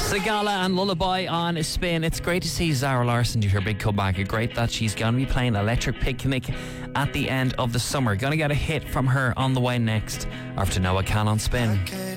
Sigala and Lullaby on Spin. It's great to see Zara Larsson do her big comeback. It's great that she's going to be playing Electric Picnic at the end of the summer. Going to get a hit from her on the way next after Noah Can on Spin.